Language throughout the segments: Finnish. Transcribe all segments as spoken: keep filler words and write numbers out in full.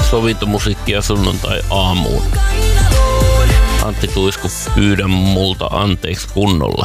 sovintomusiikkia sunnuntai aamuun. Antti Tuisku, pyydä multa anteeksi kunnolla.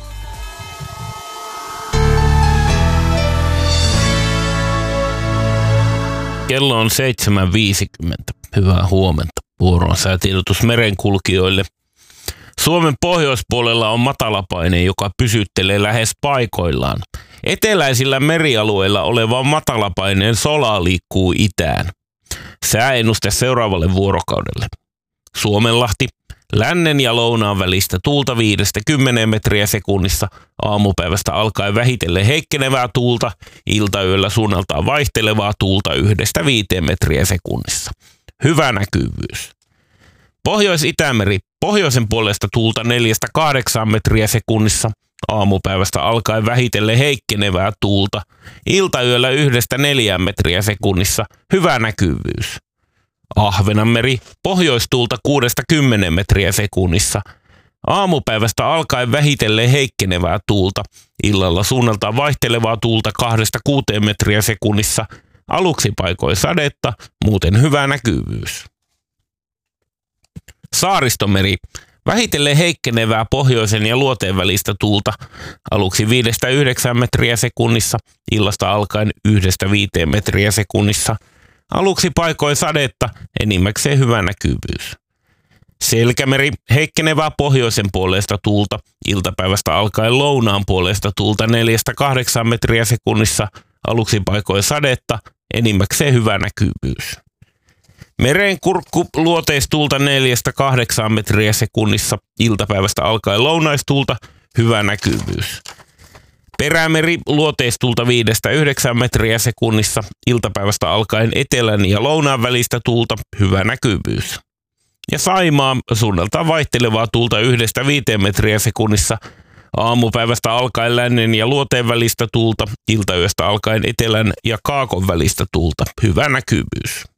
Kello on seitsemän viisikymmentä. Hyvää huomenta. Vuoroon säätiedotus merenkulkijoille. Suomen pohjoispuolella on matalapaine, joka pysyttelee lähes paikoillaan. Eteläisillä merialueilla oleva matalapaineen sola liikkuu itään. Sääennuste seuraavalle vuorokaudelle. Suomenlahti. Lännen ja lounaan välistä tuulta viidestä kymmeneen metriä sekunnissa, aamupäivästä alkaen vähitellen heikkenevää tuulta, iltayöllä suunnaltaan vaihtelevaa tuulta yhdestä viiteen metriä sekunnissa. Hyvä näkyvyys. Pohjois-Itämeri, pohjoisen puolesta tuulta neljästä kahdeksaan metriä sekunnissa, aamupäivästä alkaen vähitellen heikkenevää tuulta, iltayöllä yhdestä neljään metriä sekunnissa. Hyvä näkyvyys. Ahvenanmeri, pohjoistuulta kuudesta kymmeneen metriä sekunnissa. Aamupäivästä alkaen vähitellen heikkenevää tuulta, illalla suunnaltaan vaihtelevaa tuulta kahdesta kuuteen metriä sekunnissa. Aluksi paikoin sadetta, muuten hyvä näkyvyys. Saaristomeri, vähitellen heikkenevää pohjoisen ja luoteen välistä tuulta, aluksi viidestä yhdeksään metriä sekunnissa, illasta alkaen yhdestä viiteen metriä sekunnissa. Aluksi paikoin sadetta, enimmäkseen hyvä näkyvyys. Selkämeri, heikkenevää pohjoisen puolesta tuulta, iltapäivästä alkaen lounaan puolesta tuulta neljästä kahdeksaan metriä sekunnissa, aluksi paikoin sadetta, enimmäkseen hyvä näkyvyys. Merenkurkku, luoteistuulta neljästä kahdeksaan metriä sekunnissa, iltapäivästä alkaen lounaistuulta, hyvä näkyvyys. Perämeri, luoteistuulta viidestä yhdeksään metriä sekunnissa, iltapäivästä alkaen etelän ja lounaan välistä tuulta, hyvä näkyvyys. Ja Saimaa, suunnaltaan vaihtelevaa tuulta yhdestä viiteen metriä sekunnissa, aamupäivästä alkaen lännen ja luoteen välistä tuulta, iltayöstä alkaen etelän ja kaakon välistä tuulta, hyvä näkyvyys.